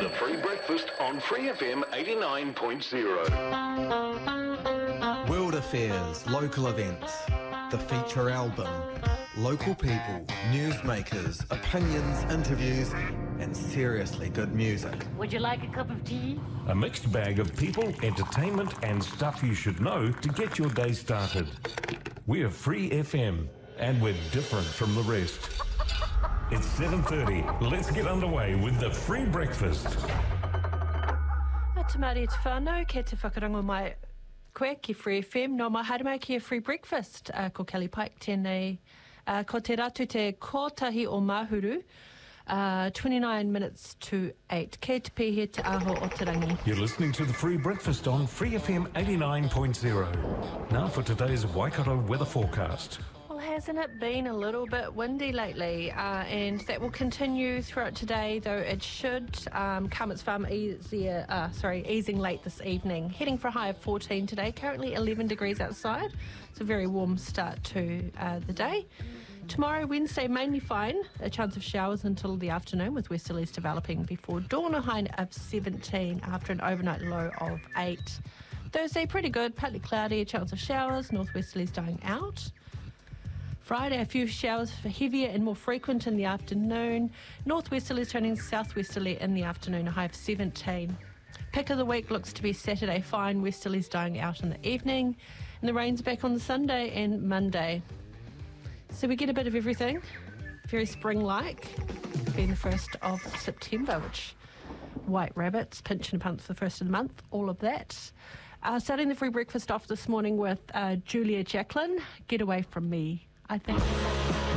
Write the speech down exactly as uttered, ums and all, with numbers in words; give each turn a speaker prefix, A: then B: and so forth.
A: The Free Breakfast on Free F M eighty-nine point zero.
B: World affairs, local events, the feature album, local people, newsmakers, opinions, interviews, and seriously good music.
C: Would you like a cup of tea?
D: A mixed bag of people, entertainment, and stuff you should know to get your day started. We're Free F M, and we're different from the rest. It's seven thirty. Let's get underway with the Free Breakfast.
E: A te mare te whānau, ke te whakarango mai koe ki Free F M, no mai haere mai ki a Free Breakfast, uh, ko Kelly Pike tēnei, uh, ko te ratu te kotahi o Mahuru, uh, twenty-nine minutes to eight. Ke te pihe te aho o te rangi.
D: You're listening to the Free Breakfast on Free F M eighty-nine point zero. Now for today's Waikato weather forecast.
E: Well, hasn't it been a little bit windy lately? Uh, and that will continue throughout today, though it should um, come its farm easier, uh, sorry, easing late this evening. Heading for a high of fourteen today, currently eleven degrees outside. It's a very warm start to uh, the day. Tomorrow, Wednesday, mainly fine. A chance of showers until the afternoon with westerlies developing before dawn, a high of seventeen after an overnight low of eight. Thursday, pretty good, partly cloudy, a chance of showers, northwesterlies dying out. Friday, a few showers for heavier and more frequent in the afternoon. Northwesterlies turning southwesterly in the afternoon, a high of seventeen. Pick of the week looks to be Saturday, fine, westerlies dying out in the evening. And the rain's back on the Sunday and Monday. So we get a bit of everything, very spring-like, being the first of September, which white rabbits, pinch and punt for the first of the month, all of that. Uh, starting the Free Breakfast off this morning with uh, Julia Jacklin, Get Away From Me, I think.